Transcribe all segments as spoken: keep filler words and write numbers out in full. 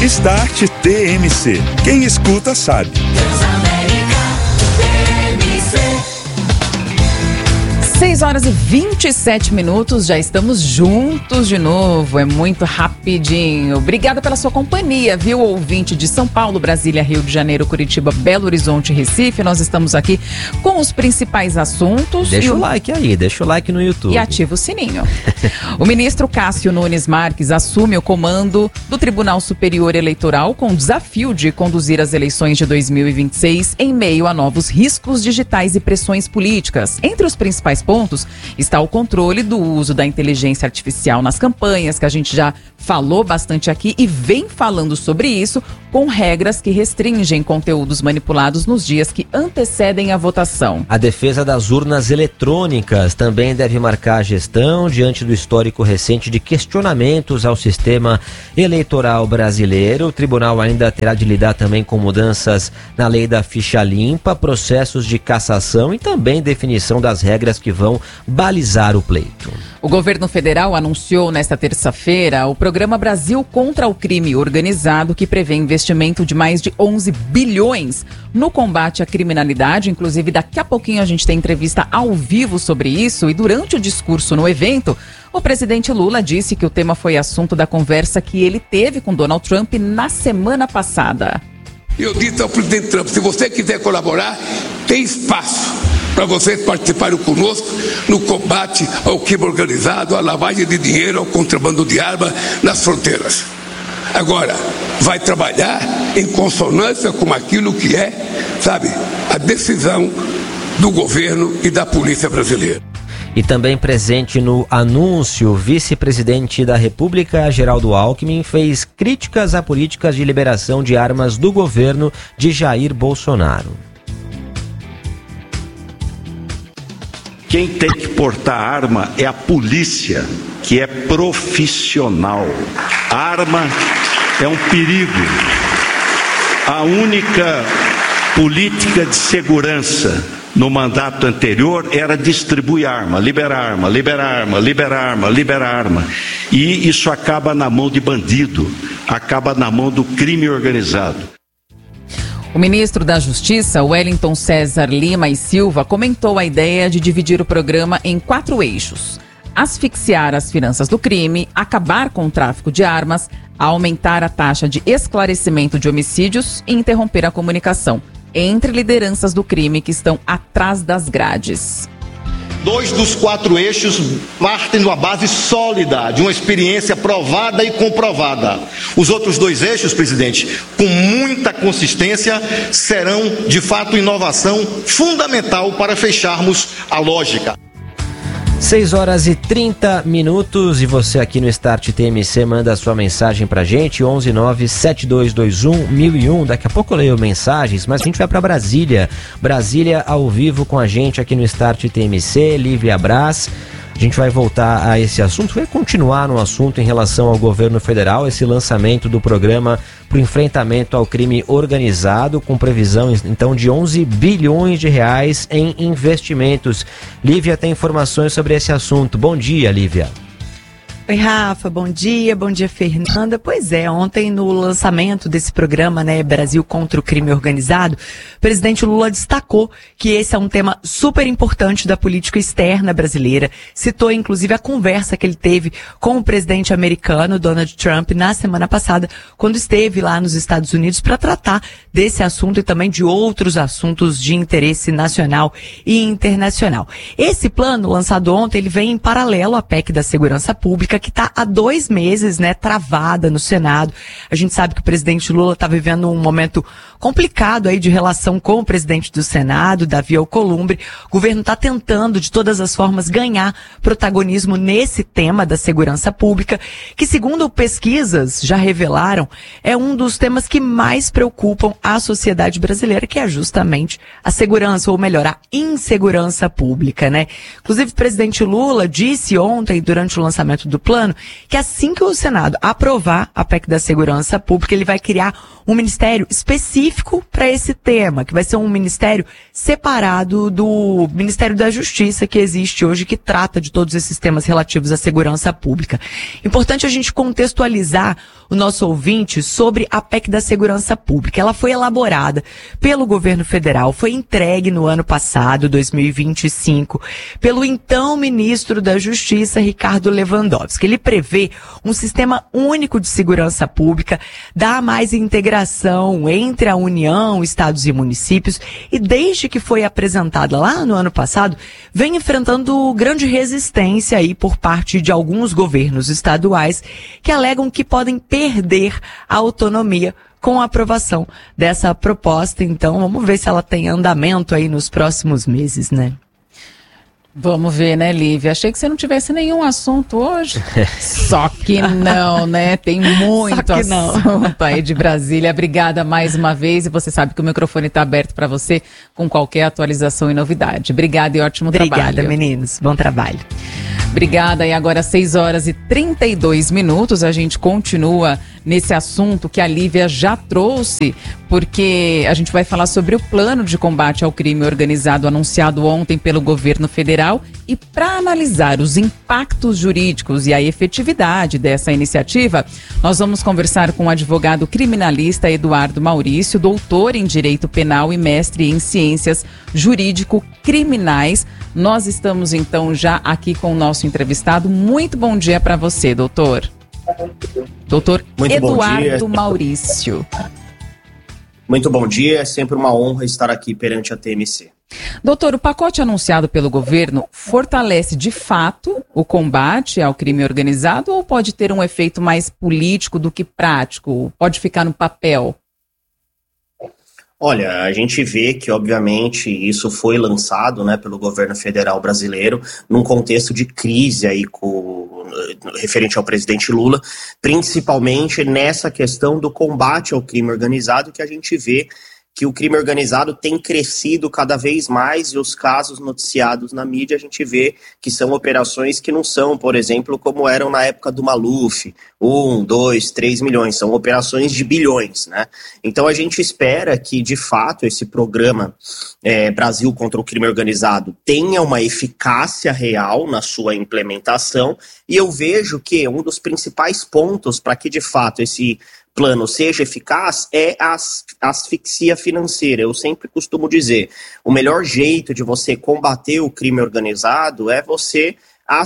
Start T M C. Quem escuta sabe. seis horas e vinte e sete minutos, já estamos juntos de novo, é muito rapidinho. Obrigada pela sua companhia, viu, ouvinte de São Paulo, Brasília, Rio de Janeiro, Curitiba, Belo Horizonte, Recife. Nós estamos aqui com os principais assuntos. Deixa o o like aí, deixa o like no YouTube. E ativa o sininho. O ministro Cássio Nunes Marques assume o comando do Tribunal Superior Eleitoral com o desafio de conduzir as eleições de dois mil e vinte e seis em meio a novos riscos digitais e pressões políticas. Entre os principais pontos está o controle do uso da inteligência artificial nas campanhas, que a gente já falou bastante aqui e vem falando sobre isso, com regras que restringem conteúdos manipulados nos dias que antecedem a votação. A defesa das urnas eletrônicas também deve marcar a gestão diante do histórico recente de questionamentos ao sistema eleitoral brasileiro. O tribunal ainda terá de lidar também com mudanças na lei da ficha limpa, processos de cassação e também definição das regras que vão balizar o pleito. O governo federal anunciou nesta terça-feira o programa Brasil contra o Crime Organizado, que prevê investimento de mais de onze bilhões no combate à criminalidade. Inclusive, daqui a pouquinho a gente tem entrevista ao vivo sobre isso, e durante o discurso no evento, o presidente Lula disse que o tema foi assunto da conversa que ele teve com Donald Trump na semana passada. Eu disse ao presidente Trump, se você quiser colaborar, tem espaço para vocês participarem conosco no combate ao crime organizado, à lavagem de dinheiro, ao contrabando de arma nas fronteiras. Agora, vai trabalhar em consonância com aquilo que é, sabe, a decisão do governo e da polícia brasileira. E também presente no anúncio, o vice-presidente da República, Geraldo Alckmin, fez críticas a políticas de liberação de armas do governo de Jair Bolsonaro. Quem tem que portar arma é a polícia, que é profissional. A arma é um perigo. A única política de segurança no mandato anterior era distribuir arma, liberar arma, liberar arma, liberar arma, liberar arma. E isso acaba na mão de bandido, acaba na mão do crime organizado. O ministro da Justiça, Wellington César Lima e Silva, comentou a ideia de dividir o programa em quatro eixos: asfixiar as finanças do crime, acabar com o tráfico de armas, aumentar a taxa de esclarecimento de homicídios e interromper a comunicação entre lideranças do crime que estão atrás das grades. Dois dos quatro eixos partem de uma base sólida, de uma experiência provada e comprovada. Os outros dois eixos, presidente, com muita consistência, serão, de fato, inovação fundamental para fecharmos a lógica. seis horas e trinta minutos, e você aqui no Start T M C manda a sua mensagem pra gente, onze nove sete dois dois um mil e um. Daqui a pouco eu leio mensagens, mas a gente vai pra Brasília. Brasília ao vivo com a gente aqui no Start T M C, Lívia Braz. A gente vai voltar a esse assunto, vai continuar no assunto em relação ao governo federal, esse lançamento do programa para o enfrentamento ao crime organizado, com previsão então de onze bilhões de reais em investimentos. Lívia tem informações sobre esse assunto. Bom dia, Lívia. Oi, Rafa, bom dia, bom dia, Fernanda. Pois é, ontem no lançamento desse programa, né, Brasil contra o Crime Organizado, o presidente Lula destacou que esse é um tema super importante da política externa brasileira. Citou, inclusive, a conversa que ele teve com o presidente americano, Donald Trump, na semana passada, quando esteve lá nos Estados Unidos para tratar desse assunto e também de outros assuntos de interesse nacional e internacional. Esse plano, lançado ontem, ele vem em paralelo à P E C da Segurança Pública, que está há dois meses, né, travada no Senado. A gente sabe que o presidente Lula está vivendo um momento complicado aí de relação com o presidente do Senado, Davi Alcolumbre. O governo está tentando, de todas as formas, ganhar protagonismo nesse tema da segurança pública, que, segundo pesquisas já revelaram, é um dos temas que mais preocupam a sociedade brasileira, que é justamente a segurança, ou melhor, a insegurança pública, né? Inclusive, o presidente Lula disse ontem, durante o lançamento do plano, que assim que o Senado aprovar a P E C da Segurança Pública, ele vai criar um ministério específico para esse tema, que vai ser um ministério separado do Ministério da Justiça que existe hoje, que trata de todos esses temas relativos à segurança pública. Importante a gente contextualizar o nosso ouvinte sobre a P E C da Segurança Pública. Ela foi elaborada pelo governo federal, foi entregue no ano passado, dois mil e vinte e cinco, pelo então ministro da Justiça, Ricardo Lewandowski. Ele prevê um sistema único de segurança pública, dá mais integração entre a União, estados e municípios, e desde que foi apresentada lá no ano passado, vem enfrentando grande resistência aí por parte de alguns governos estaduais que alegam que podem perder a autonomia com a aprovação dessa proposta. Então, vamos ver se ela tem andamento aí nos próximos meses, né? Vamos ver, né, Lívia? Achei que você não tivesse nenhum assunto hoje. Só que não, né? Tem muito assunto aí de Brasília. Obrigada mais uma vez. E você sabe que o microfone está aberto para você com qualquer atualização e novidade. Obrigada e ótimo Obrigada, trabalho. Obrigada, meninos. Bom trabalho. Obrigada. E agora, seis horas e trinta e dois minutos, a gente continua nesse assunto que a Lívia já trouxe, porque a gente vai falar sobre o plano de combate ao crime organizado anunciado ontem pelo governo federal, e para analisar os impactos jurídicos e a efetividade dessa iniciativa, nós vamos conversar com o advogado criminalista Eduardo Maurício, doutor em Direito Penal e mestre em Ciências Jurídico-Criminais. Nós estamos então já aqui com o nosso entrevistado. Muito bom dia para você, doutor. Doutor Muito Eduardo Maurício. Muito bom dia, é sempre uma honra estar aqui perante a T M C. Doutor, o pacote anunciado pelo governo fortalece de fato o combate ao crime organizado ou pode ter um efeito mais político do que prático? Pode ficar no papel? Olha, a gente vê que, obviamente, isso foi lançado, né, pelo governo federal brasileiro num contexto de crise aí com, referente ao presidente Lula, principalmente nessa questão do combate ao crime organizado, que a gente vê que o crime organizado tem crescido cada vez mais e os casos noticiados na mídia a gente vê que são operações que não são, por exemplo, como eram na época do Maluf, um, dois, três milhões, são operações de bilhões, né? Então a gente espera que, de fato, esse programa é, Brasil contra o Crime Organizado tenha uma eficácia real na sua implementação, e eu vejo que um dos principais pontos para que, de fato, esse plano seja eficaz é a asfixia financeira. Eu sempre costumo dizer, o melhor jeito de você combater o crime organizado é você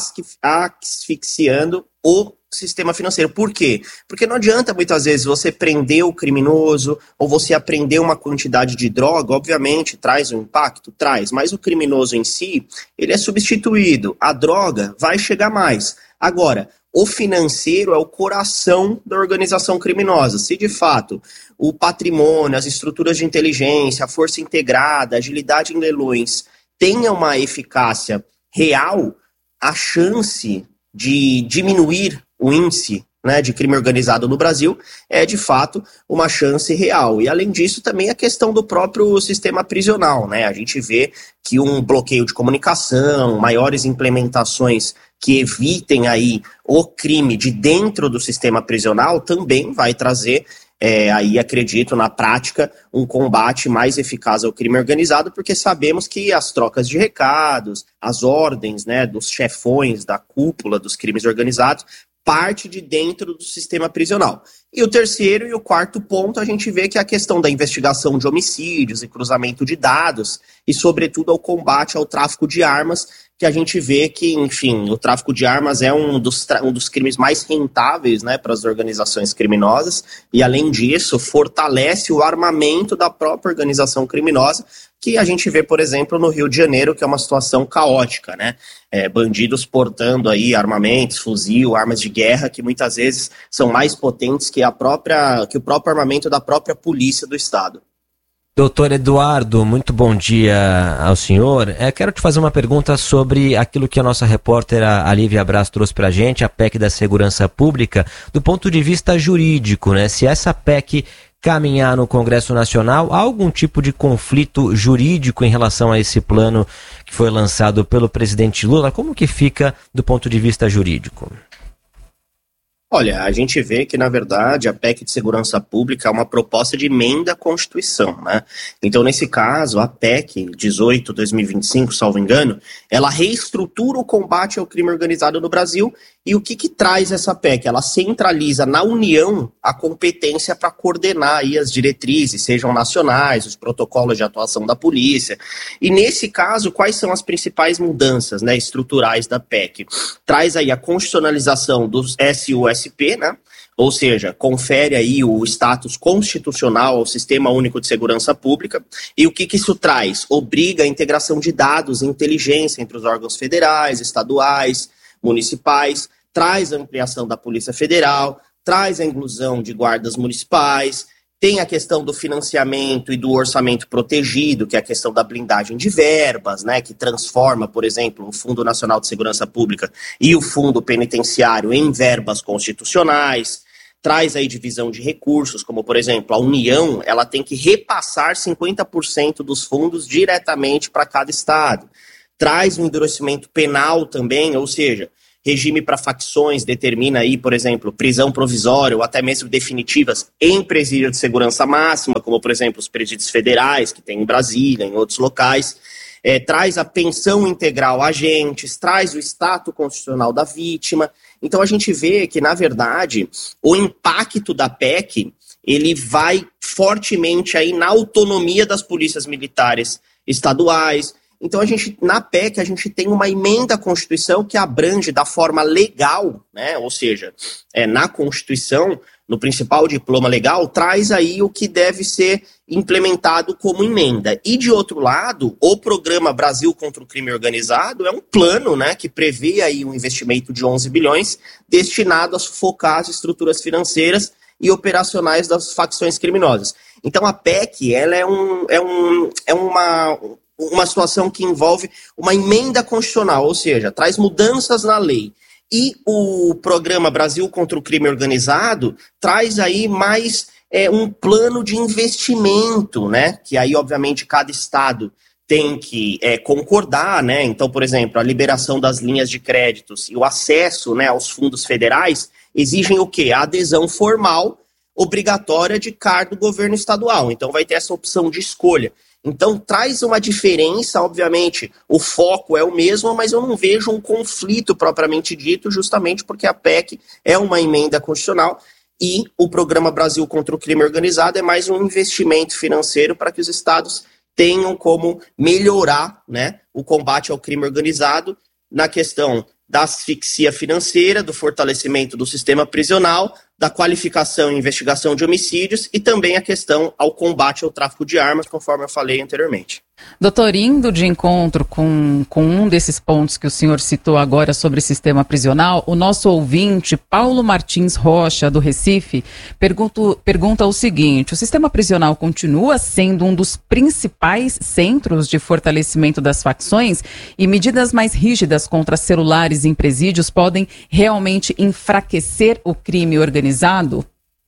asfixiando o sistema financeiro. Por quê? Porque não adianta muitas vezes você prender o criminoso ou você apreender uma quantidade de droga, obviamente traz um impacto, traz, mas o criminoso em si, ele é substituído, a droga vai chegar mais. Agora, o financeiro é o coração da organização criminosa. Se de fato o patrimônio, as estruturas de inteligência, a força integrada, a agilidade em leilões tenha uma eficácia real, a chance de diminuir o índice, né, de crime organizado no Brasil é de fato uma chance real. E além disso também a questão do próprio sistema prisional, né? A gente vê que um bloqueio de comunicação, maiores implementações que evitem aí o crime de dentro do sistema prisional também vai trazer, é, aí acredito, na prática, um combate mais eficaz ao crime organizado, porque sabemos que as trocas de recados, as ordens, né, dos chefões da cúpula dos crimes organizados, parte de dentro do sistema prisional. E o terceiro e o quarto ponto, a gente vê que é a questão da investigação de homicídios e cruzamento de dados, e sobretudo ao combate ao tráfico de armas, que a gente vê que, enfim, o tráfico de armas é um dos, um dos crimes mais rentáveis, né, para as organizações criminosas, e além disso, fortalece o armamento da própria organização criminosa, que a gente vê, por exemplo, no Rio de Janeiro, que é uma situação caótica, né? É, bandidos portando aí armamentos, fuzil, armas de guerra, que muitas vezes são mais potentes que, a própria, que o próprio armamento da própria polícia do Estado. Doutor Eduardo, muito bom dia ao senhor. É, quero te fazer uma pergunta sobre aquilo que a nossa repórter, a Lívia Braz, trouxe para a gente, a P E C da Segurança Pública, do ponto de vista jurídico, né? Se essa P E C caminhar no Congresso Nacional, há algum tipo de conflito jurídico em relação a esse plano que foi lançado pelo presidente Lula? Como que fica do ponto de vista jurídico? Olha, a gente vê que, na verdade, a P E C de Segurança Pública é uma proposta de emenda à Constituição, né? Então, nesse caso, a P E C dezoito barra dois mil e vinte e cinco, salvo engano, ela reestrutura o combate ao crime organizado no Brasil. E o que que traz essa P E C? Ela centraliza na União a competência para coordenar aí as diretrizes, sejam nacionais, os protocolos de atuação da polícia. E nesse caso, quais são as principais mudanças, né, estruturais da P E C? Traz aí a constitucionalização dos S U S P, né? Ou seja, confere aí o status constitucional ao Sistema Único de Segurança Pública. E o que que isso traz? Obriga a integração de dados e inteligência entre os órgãos federais, estaduais, municipais, traz a ampliação da Polícia Federal, traz a inclusão de guardas municipais, tem a questão do financiamento e do orçamento protegido, que é a questão da blindagem de verbas, né, que transforma, por exemplo, o Fundo Nacional de Segurança Pública e o Fundo Penitenciário em verbas constitucionais, traz aí divisão de recursos, como, por exemplo, a União, ela tem que repassar cinquenta por cento dos fundos diretamente para cada estado. Traz um endurecimento penal também, ou seja, regime para facções determina aí, por exemplo, prisão provisória ou até mesmo definitivas em presídio de segurança máxima, como, por exemplo, os presídios federais que tem em Brasília, em outros locais. É, traz a pensão integral a agentes, traz o status constitucional da vítima. Então a gente vê que, na verdade, o impacto da P E C, ele vai fortemente aí na autonomia das polícias militares estaduais. Então, a gente, na P E C, a gente tem uma emenda à Constituição que abrange da forma legal, né? Ou seja, é, na Constituição, no principal diploma legal, traz aí o que deve ser implementado como emenda. E, de outro lado, o Programa Brasil contra o Crime Organizado é um plano, né, que prevê aí um investimento de onze bilhões destinado a sufocar as estruturas financeiras e operacionais das facções criminosas. Então, a P E C, ela é, um, é, um, é uma... uma situação que envolve uma emenda constitucional, ou seja, traz mudanças na lei. E o Programa Brasil contra o Crime Organizado traz aí mais é, um plano de investimento, né? Que aí, obviamente, cada estado tem que é, concordar, né? Então, por exemplo, a liberação das linhas de créditos e o acesso, né, aos fundos federais exigem o quê? A adesão formal obrigatória de cada governo estadual. Então, vai ter essa opção de escolha. Então, traz uma diferença, obviamente, o foco é o mesmo, mas eu não vejo um conflito propriamente dito, justamente porque a P E C é uma emenda constitucional e o Programa Brasil contra o Crime Organizado é mais um investimento financeiro para que os estados tenham como melhorar, né, o combate ao crime organizado na questão da asfixia financeira, do fortalecimento do sistema prisional, da qualificação e investigação de homicídios e também a questão ao combate ao tráfico de armas, conforme eu falei anteriormente. Doutor, indo de encontro com, com um desses pontos que o senhor citou agora sobre o sistema prisional, o nosso ouvinte, Paulo Martins Rocha, do Recife, pergunto, pergunta o seguinte: o sistema prisional continua sendo um dos principais centros de fortalecimento das facções e medidas mais rígidas contra celulares em presídios podem realmente enfraquecer o crime organizado?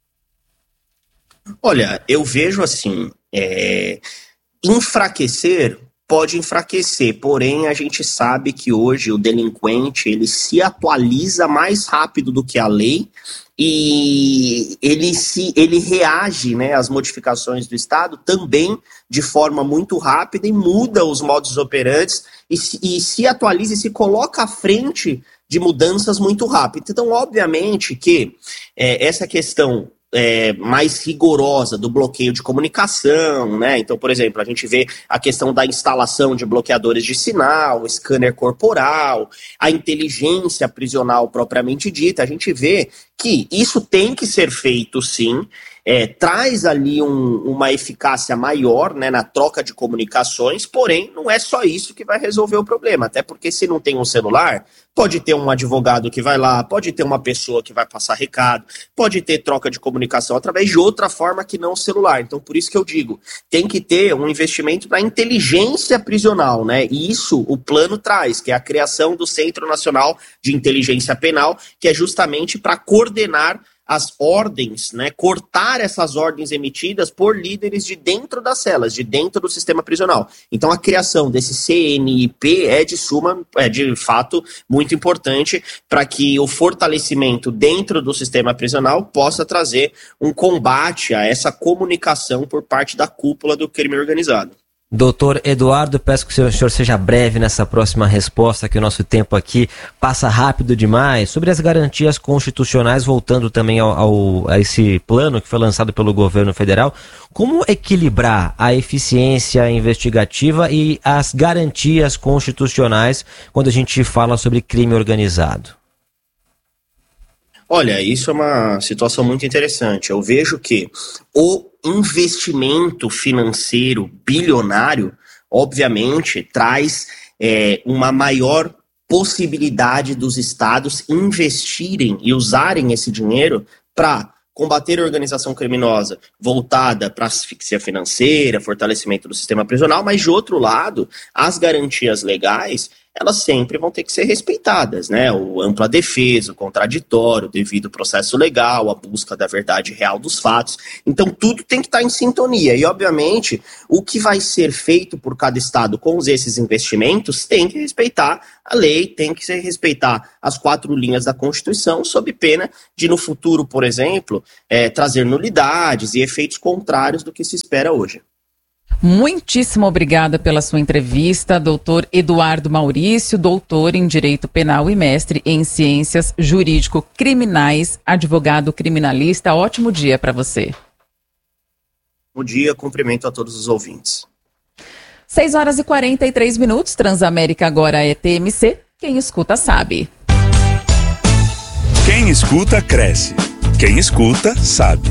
Olha, eu vejo assim, é... enfraquecer pode enfraquecer, porém a gente sabe que hoje o delinquente ele se atualiza mais rápido do que a lei e ele, se, ele reage, né, às modificações do Estado também de forma muito rápida e muda os modus operantes e se, e se atualiza e se coloca à frente de mudanças muito rápidas. Então, obviamente que é, essa questão É, mais rigorosa do bloqueio de comunicação, né? Então, por exemplo, a gente vê a questão da instalação de bloqueadores de sinal, scanner corporal, a inteligência prisional propriamente dita, a gente vê que isso tem que ser feito sim, é, traz ali um, uma eficácia maior, né, na troca de comunicações, porém não é só isso que vai resolver o problema, até porque se não tem um celular, pode ter um advogado que vai lá, pode ter uma pessoa que vai passar recado, pode ter troca de comunicação através de outra forma que não o celular. Então, por isso que eu digo, tem que ter um investimento na inteligência prisional, né? E isso o plano traz, que é a criação do Centro Nacional de Inteligência Penal, que é justamente para coordenar as ordens, né, cortar essas ordens emitidas por líderes de dentro das celas, de dentro do sistema prisional. Então a criação desse C N I P é de suma, é de fato muito importante para que o fortalecimento dentro do sistema prisional possa trazer um combate a essa comunicação por parte da cúpula do crime organizado. Doutor Eduardo, peço que o senhor seja breve nessa próxima resposta, que o nosso tempo aqui passa rápido demais. Sobre as garantias constitucionais, voltando também ao, ao, a esse plano que foi lançado pelo governo federal, como equilibrar a eficiência investigativa e as garantias constitucionais quando a gente fala sobre crime organizado? Olha, isso é uma situação muito interessante. Eu vejo que o investimento financeiro bilionário, obviamente, traz é, uma maior possibilidade dos estados investirem e usarem esse dinheiro para combater a organização criminosa voltada para asfixia financeira, fortalecimento do sistema prisional, mas, de outro lado, as garantias legais, elas sempre vão ter que ser respeitadas, né? O ampla defesa, o contraditório, o devido processo legal, a busca da verdade real dos fatos. Então, tudo tem que estar em sintonia. E, obviamente, o que vai ser feito por cada estado com esses investimentos tem que respeitar a lei, tem que respeitar as quatro linhas da Constituição, sob pena de, no futuro, por exemplo, é, trazer nulidades e efeitos contrários do que se espera hoje. Muitíssimo obrigada pela sua entrevista, doutor Eduardo Maurício, doutor em Direito Penal e mestre em Ciências Jurídico-Criminais, advogado criminalista. Ótimo dia para você. Bom dia, cumprimento a todos os ouvintes. seis horas e quarenta e três minutos, Transamérica agora é T M C, quem escuta sabe. Quem escuta cresce, quem escuta sabe.